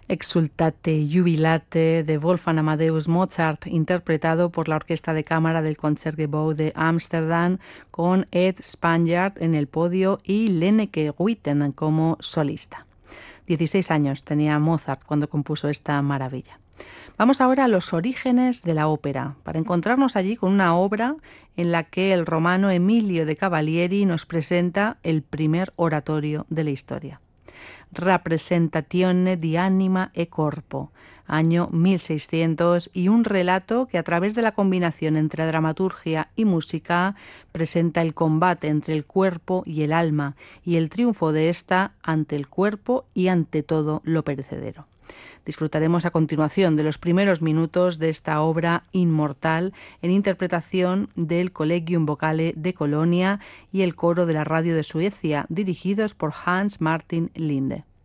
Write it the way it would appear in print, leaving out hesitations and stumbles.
Exultate Jubilate de Wolfgang Amadeus Mozart, interpretado por la Orquesta de Cámara del Concertgebouw de Ámsterdam, con Ed Spanjaard en el podio y Lenneke Guiten como solista. 16 años tenía Mozart cuando compuso esta maravilla. Vamos ahora a los orígenes de la ópera, para encontrarnos allí con una obra en la que el romano Emilio de Cavalieri nos presenta el primer oratorio de la historia. Rappresentazione di anima e corpo, año 1600, y un relato que a través de la combinación entre dramaturgia y música presenta el combate entre el cuerpo y el alma y el triunfo de ésta ante el cuerpo y ante todo lo perecedero. Disfrutaremos a continuación de los primeros minutos de esta obra inmortal en interpretación del Collegium Vocale de Colonia y el coro de la radio de Suecia, dirigidos por Hans Martin Linde.